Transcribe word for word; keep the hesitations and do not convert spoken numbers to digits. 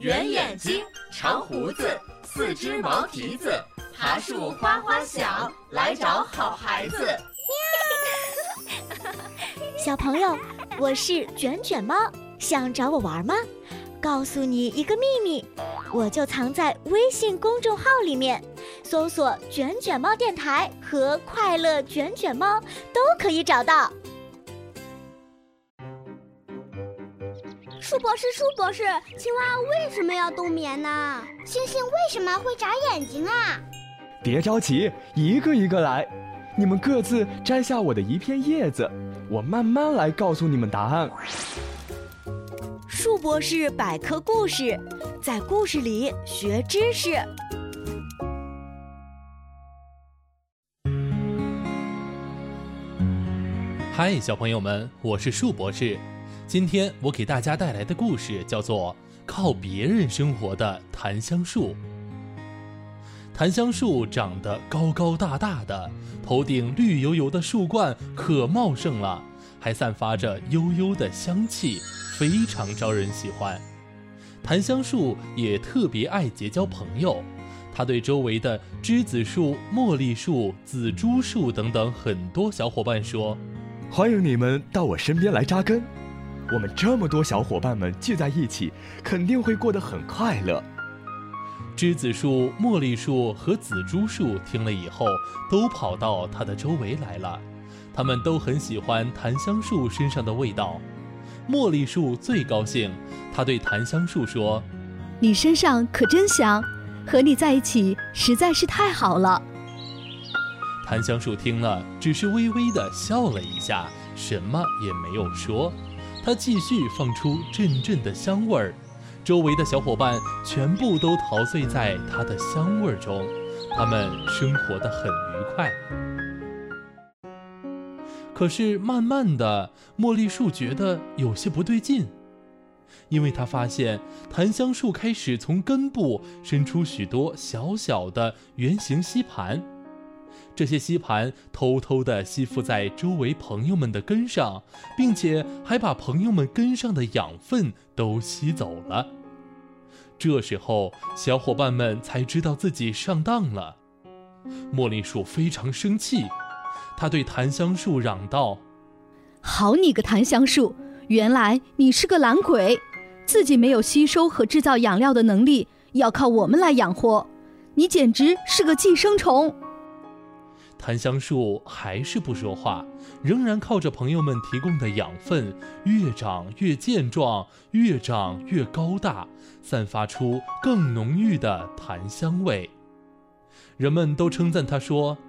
圆眼睛，长胡子，四只毛蹄子，爬树哗哗响，来找好孩子。 小朋友，我是卷卷猫，想找我玩吗？告诉你一个秘密，我就藏在微信公众号里面，搜索卷卷猫电台和快乐卷卷猫都可以找到。 树博士，树博士，青蛙为什么要冬眠呢？ 星星为什么会眨眼睛啊？ 别着急，一个一个来，你们各自摘下我的一片叶子，我慢慢来告诉你们答案。 树博士百科故事，在故事里学知识。 嗨，小朋友们，我是树博士。今天我给大家带来的故事叫做《靠别人生活的檀香树》。檀香树长得高高大大的，头顶绿油油的树冠可茂盛了，还散发着悠悠的香气，非常招人喜欢。檀香树也特别爱结交朋友，它对周围的栀子树、茉莉树、紫珠树等等很多小伙伴说： 欢迎你们到我身边来扎根，我们这么多小伙伴们聚在一起，肯定会过得很快乐。 栀子树、茉莉树和紫珠树听了以后，都跑到它的周围来了。他们都很喜欢檀香树身上的味道。茉莉树最高兴，它对檀香树说： 你身上可真香，和你在一起实在是太好了。 檀香树听了，只是微微地笑了一下，什么也没有说。它继续放出阵阵的香味儿，周围的小伙伴全部都陶醉在它的香味中，他们生活得很愉快。可是慢慢的，茉莉树觉得有些不对劲，因为它发现檀香树开始从根部伸出许多小小的圆形吸盘，这些吸盘偷偷地吸附在周围朋友们的根上，并且还把朋友们根上的养分都吸走了。这时候，小伙伴们才知道自己上当了。茉莉树非常生气，他对檀香树嚷道： 好你个檀香树，原来你是个懒鬼，自己没有吸收和制造养料的能力，要靠我们来养活，你简直是个寄生虫。 檀香树还是不说话，仍然靠着朋友们提供的养分，越长越健壮，越长越高大，散发出更浓郁的檀香味。人们都称赞他说：